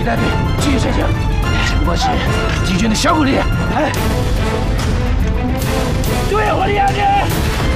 带队继续前行，只不过是敌军的小股力。哎，对，火力压制。